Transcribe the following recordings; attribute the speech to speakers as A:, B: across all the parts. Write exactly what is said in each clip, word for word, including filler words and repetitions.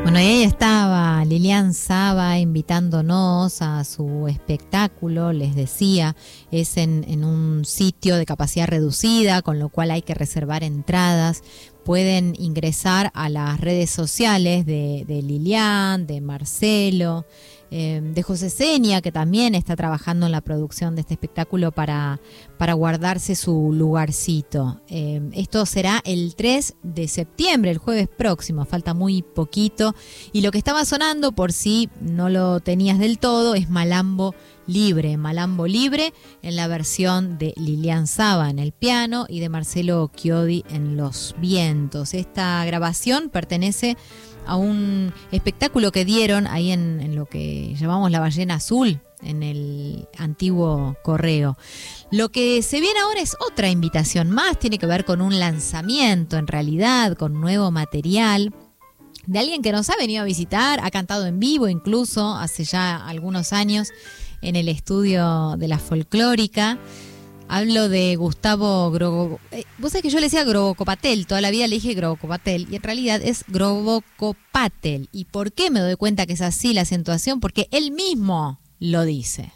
A: Bueno, y ahí estaba Lilian Saba invitándonos a su espectáculo, les decía, es en, en un sitio de capacidad reducida, con lo cual hay que reservar entradas. Pueden ingresar a las redes sociales de, de Lilian, de Marcelo, eh, de José Seña, que también está trabajando en la producción de este espectáculo para, para guardarse su lugarcito. Eh, esto será el tres de septiembre, el jueves próximo, falta muy poquito. Y lo que estaba sonando, por si no lo tenías del todo, es Malambo Libre, Malambo Libre en la versión de Lilian Saba en el piano y de Marcelo Chiodi en los vientos. Esta grabación pertenece a un espectáculo que dieron ahí en, en lo que llamamos la Ballena Azul, en el antiguo Correo. Lo que se viene ahora es otra invitación más, tiene que ver con un lanzamiento en realidad, con nuevo material de alguien que nos ha venido a visitar, ha cantado en vivo incluso hace ya algunos años en el estudio de la Folclórica. Hablo de Gustavo Grobo. Eh, vos sabés que yo le decía Grobocopatel, toda la vida le dije Grobocopatel, y en realidad es Grobocopatel. ¿Y por qué me doy cuenta que es así la acentuación? Porque él mismo lo dice.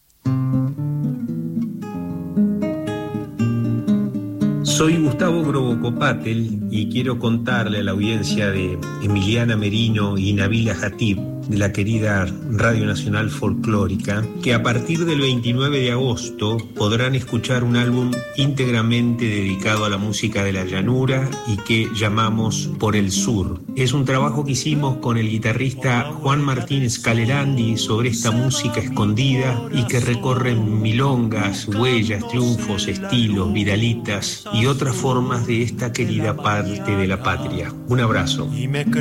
B: Soy Gustavo Grobocopatel y quiero contarle a la audiencia de Emiliana Merino y Nabila Hatib, de la querida Radio Nacional Folclórica, que a partir del veintinueve de agosto podrán escuchar un álbum íntegramente dedicado a la música de la llanura y que llamamos Por el Sur. Es un trabajo que hicimos con el guitarrista Juan Martínez Calerandi sobre esta música escondida y que recorre milongas, huellas, triunfos, estilos, vidalitas y otras formas de esta querida parte de la patria. Un abrazo.